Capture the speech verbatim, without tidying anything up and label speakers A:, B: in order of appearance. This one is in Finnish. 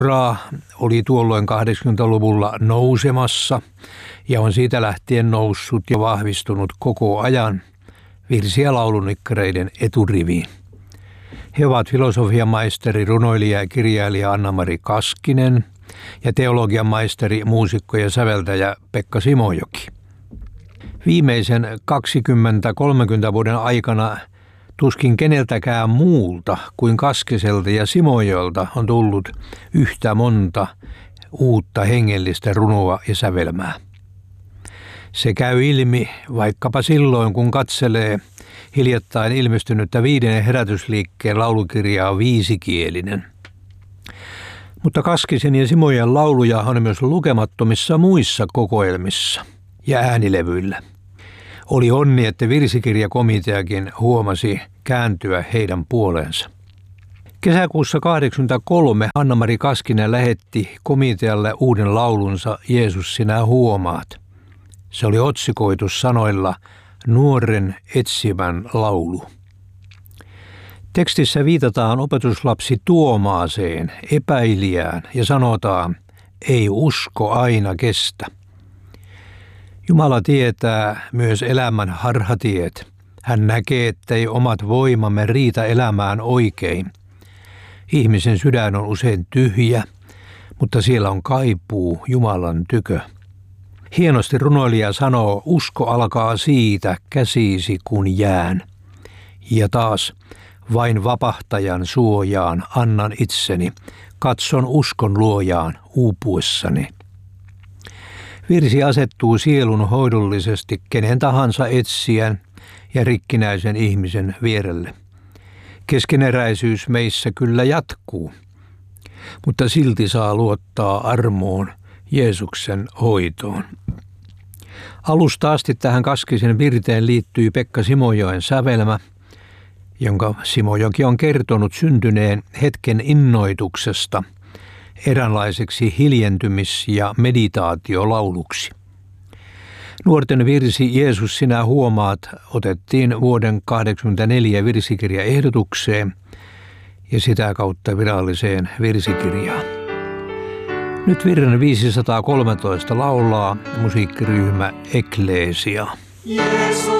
A: Ra oli tuolloin kahdeksankymmentäluvulla nousemassa ja on siitä lähtien noussut ja vahvistunut koko ajan virsi- ja laulunikkareiden eturiviin. He ovat filosofian maisteri, runoilija ja kirjailija Anna-Mari Kaskinen ja teologian maisteri, muusikko ja säveltäjä Pekka Simojoki. Viimeisen kaksikymmentä kolmekymmentä vuoden aikana tuskin keneltäkään muulta kuin Kaskiselta ja Simojolta on tullut yhtä monta uutta hengellistä runoa ja sävelmää. Se käy ilmi vaikkapa silloin, kun katselee hiljattain ilmestynyttä viiden herätysliikkeen laulukirjaa Viisikielinen. Mutta Kaskisen ja Simojan lauluja on myös lukemattomissa muissa kokoelmissa ja äänilevyillä. Oli onni, että virsikirjakomiteakin huomasi kääntyä heidän puoleensa. Kesäkuussa kahdeksankymmentäkolme Anna-Mari Kaskinen lähetti komitealle uuden laulunsa Jeesus, sinä huomaat. Se oli otsikoitu sanoilla Nuoren etsivän laulu. Tekstissä viitataan opetuslapsi Tuomaaseen, epäilijään, ja sanotaan, ei usko aina kestä. Jumala tietää myös elämän harhatiet. Hän näkee, ettei omat voimamme riitä elämään oikein. Ihmisen sydän on usein tyhjä, mutta siellä on kaipuu Jumalan tykö. Hienosti runoilija sanoo, usko alkaa siitä, käsisi kun jään. Ja taas, vain vapahtajan suojaan annan itseni, katson uskon luojaan uupuessani. Virsi asettuu sielun hoidollisesti kenen tahansa etsijän ja rikkinäisen ihmisen vierelle. Keskeneräisyys meissä kyllä jatkuu, mutta silti saa luottaa armoon, Jeesuksen hoitoon. Alusta asti tähän Kaskisen virteen liittyy Pekka Simojoen sävelmä, jonka Simojoki on kertonut syntyneen hetken innoituksesta eräänlaiseksi hiljentymis- ja meditaatiolauluksi. Nuorten virsi Jeesus, sinä huomaat otettiin vuoden kahdeksankymmentäneljä virsikirjaehdotukseen ja sitä kautta viralliseen virsikirjaan. Nyt virren viisisataakolmetoista laulaa musiikkiryhmä Eklesia. Jeesus.